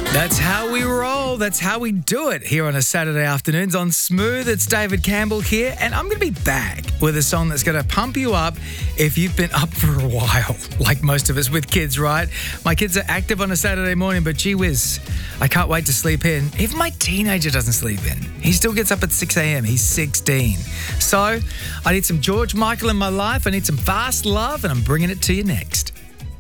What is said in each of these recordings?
That's how we roll. That's how we do it here on a Saturday afternoons on Smooth. It's David Campbell here, and I'm going to be back with a song that's going to pump you up if you've been up for a while, like most of us with kids, right? My kids are active on a Saturday morning, but gee whiz, I can't wait to sleep in. Even my teenager doesn't sleep in. He still gets up at 6 a.m. He's 16. So I need some George Michael in my life. I need some Fast Love, and I'm bringing it to you next.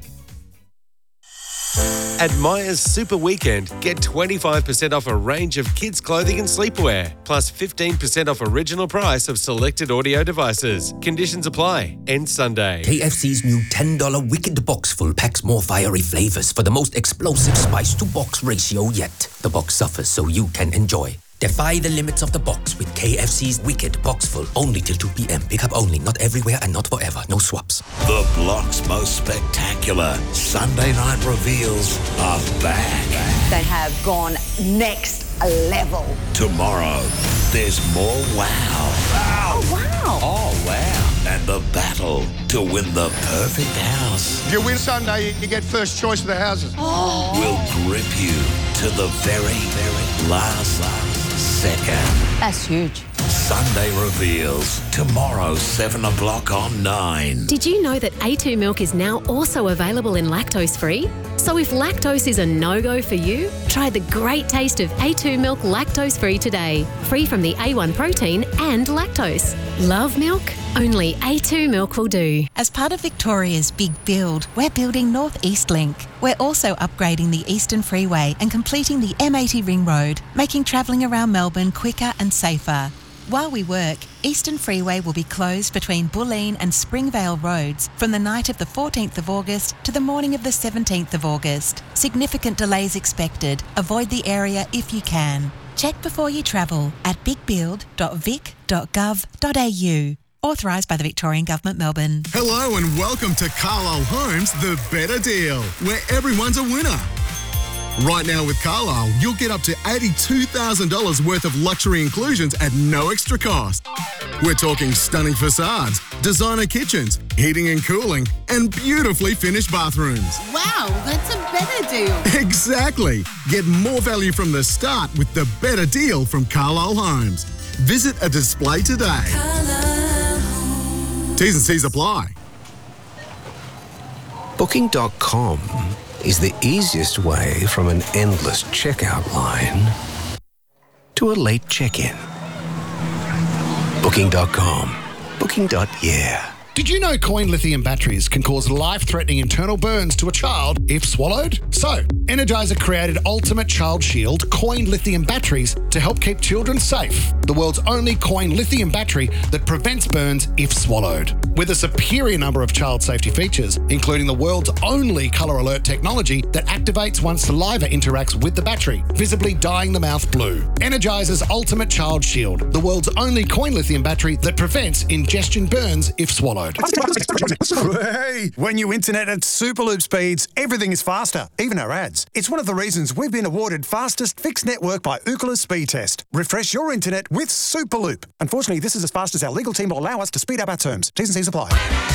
At Myers Super Weekend, get 25% off a range of kids' clothing and sleepwear, plus 15% off original price of selected audio devices. Conditions apply. End Sunday. KFC's new $10 Wicked Box Full packs more fiery flavors for the most explosive spice-to-box ratio yet. The box suffers so you can enjoy. Defy the limits of the box with KFC's Wicked Box Full. Only till 2 p.m. Pick up only. Not everywhere and not forever. No swaps. The block's most spectacular Sunday night reveals are back. They have gone next level. Tomorrow, there's more wow. Oh, wow. Oh, wow. And the battle to win the perfect house. If you win Sunday, you get first choice of the houses. Will grip you to the very last second. That's huge. Sunday reveals tomorrow, 7 o'clock on 9. Did you know that A2 milk is now also available in lactose-free? So if lactose is a no-go for you, try the great taste of A2 milk lactose-free today. Free from the A1 protein and lactose. Love milk? Only A2 milk will do. As part of Victoria's Big Build, we're building North East Link. We're also upgrading the Eastern Freeway and completing the M80 Ring Road, making travelling around Melbourne quicker and safer. While we work, Eastern Freeway will be closed between Bulleen and Springvale roads from the night of the 14th of August to the morning of the 17th of August. Significant delays expected. Avoid the area if you can. Check before you travel at bigbuild.vic.gov.au. Authorised by the Victorian Government, Melbourne. Hello and welcome to Carlisle Homes, the better deal, where everyone's a winner. Right now with Carlisle, you'll get up to $82,000 worth of luxury inclusions at no extra cost. We're talking stunning facades, designer kitchens, heating and cooling, and beautifully finished bathrooms. Wow, that's a better deal. Exactly. Get more value from the start with the better deal from Carlisle Homes. Visit a display today. T's and C's apply. Booking.com is the easiest way from an endless checkout line to a late check-in. Booking.com. Booking.yeah. Did you know coin lithium batteries can cause life-threatening internal burns to a child if swallowed? So, Energizer created Ultimate Child Shield coin lithium batteries to help keep children safe. The world's only coin lithium battery that prevents burns if swallowed. With a superior number of child safety features, including the world's only colour alert technology that activates once saliva interacts with the battery, visibly dyeing the mouth blue. Energizer's Ultimate Child Shield, the world's only coin lithium battery that prevents ingestion burns if swallowed. Hey, when you internet at Superloop speeds, everything is faster, even our ads. It's one of the reasons we've been awarded fastest fixed network by Ookla Speed Test. Refresh your internet with Superloop. Unfortunately, this is as fast as our legal team will allow us to speed up our terms. T's and C's apply.